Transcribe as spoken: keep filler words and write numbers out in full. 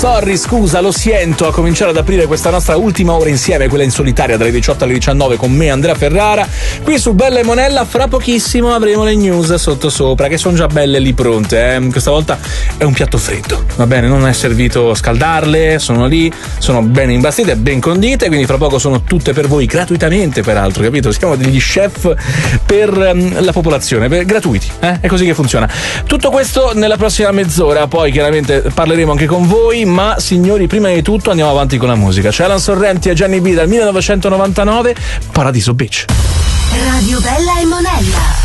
sorry, scusa, lo siento, a cominciare ad aprire questa nostra ultima ora insieme, quella in solitaria dalle diciotto alle diciannove con me, Andrea Ferrara. Qui su Bella e Monella fra pochissimo avremo le news sotto sopra, che sono già belle lì pronte, eh. Questa volta è un piatto freddo, va bene, non è servito scaldarle, sono lì, sono ben imbastite, ben condite, quindi fra poco sono tutte per voi gratuitamente, peraltro, capito? Siamo degli chef per um, la popolazione, per, gratuiti, eh? È così che funziona. Tutto questo nella prossima mezz'ora, poi chiaramente parleremo anche con voi, ma signori, prima di tutto andiamo avanti con la musica. C'è Alan Sorrenti e Gianni B dal millenovecentonovantanove, Paradiso Beach. Radio Bella e Monella.